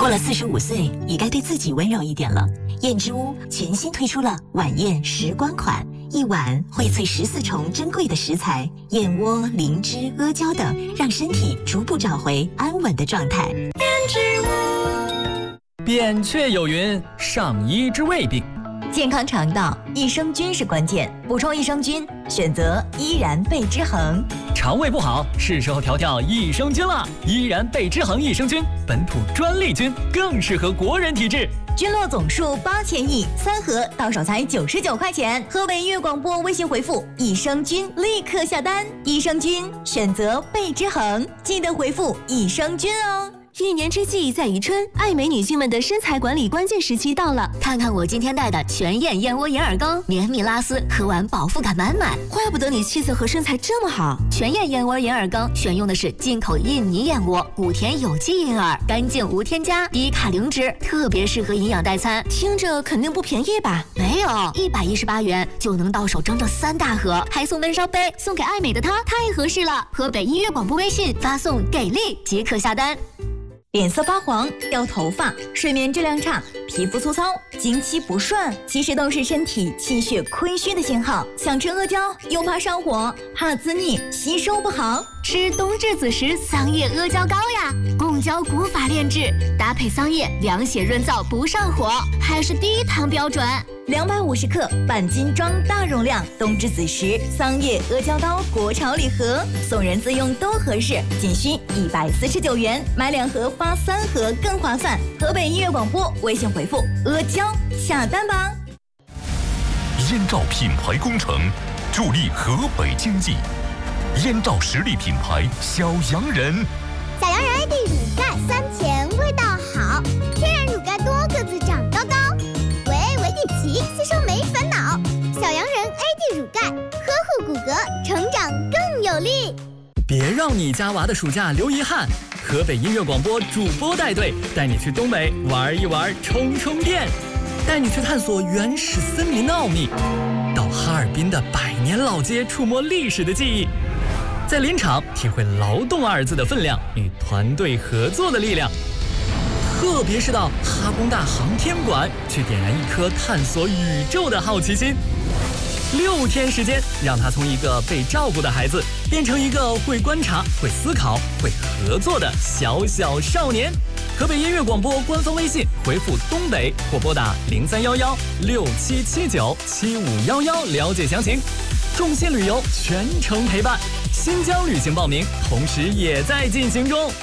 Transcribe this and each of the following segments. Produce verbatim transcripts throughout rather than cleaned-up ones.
过了四十五岁，也该对自己温柔一点了。燕之屋全新推出了晚宴时光款，一碗荟萃十四重珍贵的食材，燕窝、灵芝、阿胶等，让身体逐步找回安稳的状态。燕之屋。扁鹊有云：上医之未病。 健康肠道，益生菌是关键。补充益生菌，选择依然贝之恒。 肠胃不好，是时候调调益生菌了。依然贝之恒益生菌，本土专利菌，更适合国人体质。 菌落总数八千亿，三盒到手才九十九块钱。河北音乐广播微信回复益生菌，立刻下单。益生菌选择贝之恒，记得回复益生菌哦。 一年之计在于春，爱美女性们的身材管理关键时期到了。 看看我今天带的全燕燕窝眼耳膏，绵密拉丝，喝完饱腹感满满。 怪不得你气色和身材这么好。 全燕燕窝眼耳膏选用的是进口印尼燕窝，古田有机银耳，干净无添加，低卡零脂，特别适合营养代餐。 听着肯定不便宜吧？ 没有，一百一十八元就能到手整整三大盒，还送温烧杯，送给爱美的她太合适了。河北音乐广播微信发送给力即可下单。 脸色发黄、掉头发、睡眠质量差、皮肤粗糙、经期不顺，其实都是身体气血亏虚的信号。想吃阿胶又怕上火，怕滋腻，吸收不好， 吃冬至子时桑叶阿胶膏呀，贡胶古法炼制，搭配桑叶凉血润燥不上火，还是低糖标准。 两百五十克半斤装大容量冬至子时桑叶阿胶膏国潮礼盒，送人自用都合适，仅需一百四十九元，买两盒发三盒更划算。河北音乐广播微信回复阿胶下单吧。 燕赵品牌工程助力河北经济，燕赵实力品牌小洋人。 小洋人 A D 乳钙酸甜味道好，天然乳钙多个子长高高，维 A 维 D 齐吸收没烦恼。小洋人 A D 乳钙呵护骨骼，成长更有力。 别让你家娃的暑假留遗憾，河北音乐广播主播带队带你去东北玩一玩，充充电，带你去探索原始森林的奥秘，到哈尔滨的百年老街触摸历史的记忆，在林场体会劳动二字的分量与团队合作的力量，特别是到哈工大航天馆去点燃一颗探索宇宙的好奇心。六天时间，让他从一个被照顾的孩子变成一个会观察、会思考、会合作的小小少年。河北音乐广播官方微信回复东北或拨打零三幺幺六七七九七五幺幺了解详情。众信旅游全程陪伴，新疆旅行报名同时也在进行中。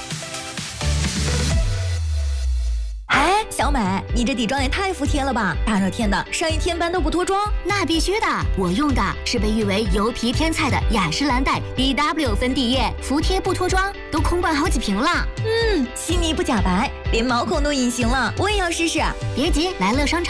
哎，小美，你这底妆也太服帖了吧！大热天的，上一天班都不脱妆？ 那必须的，我用的是被誉为油皮天菜的雅诗兰黛 B W 粉底液，服帖不脱妆，都空灌好几瓶了。 嗯，细腻不假白，连毛孔都隐形了，我也要试试。 别急，来乐商场